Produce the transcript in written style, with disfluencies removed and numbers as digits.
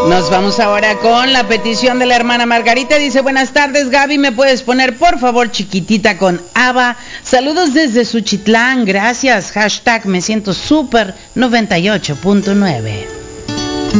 Nos vamos ahora con la petición de la hermana Margarita. Dice: buenas tardes, Gaby, ¿me puedes poner por favor Chiquitita con ABBA? Saludos desde Suchitlán, gracias. Hashtag me siento súper 98.9.